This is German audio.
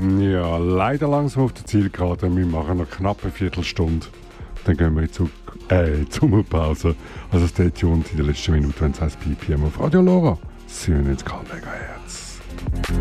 Ja, leider langsam auf der Zielgerade. Wir machen noch knapp eine Viertelstunde. Dann gehen wir in die Sommerpause. Also stay tuned in der letzten Minute, wenn es heißt BPM auf Radio Lora. 97,5 MHz.